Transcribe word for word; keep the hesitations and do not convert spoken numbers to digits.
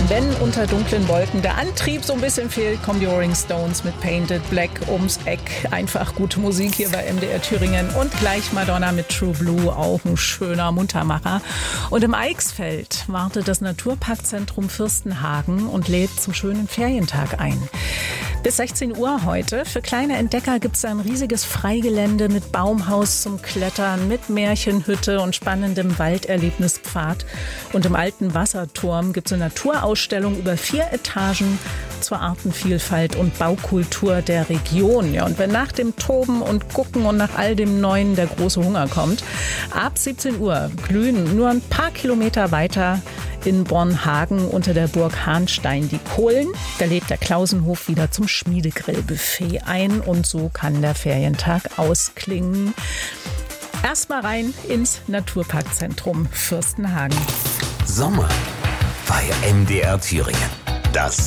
Wenn unter dunklen Wolken der Antrieb so ein bisschen fehlt, kommen die Rolling Stones mit Painted Black ums Eck. Einfach gute Musik hier bei M D R Thüringen. Und gleich Madonna mit True Blue, auch ein schöner Muntermacher. Und im Eichsfeld wartet das Naturparkzentrum Fürstenhagen und lädt zum schönen Ferientag ein. Bis sechzehn Uhr heute. Für kleine Entdecker gibt es ein riesiges Freigelände mit Baumhaus zum Klettern, mit Märchenhütte und spannendem Walderlebnispfad. Und im alten Wasserturm gibt es eine Naturausstellung über vier Etagen zur Artenvielfalt und Baukultur der Region. Ja, und wenn nach dem Toben und Gucken und nach all dem Neuen der große Hunger kommt, ab siebzehn Uhr glühen nur ein paar Kilometer weiter in Bornhagen unter der Burg Hahnstein die Kohlen. Da lädt der Klausenhof wieder zum Schmiedegrillbuffet ein und so kann der Ferientag ausklingen. Erstmal rein ins Naturparkzentrum Fürstenhagen. Sommer bei M D R Thüringen. Das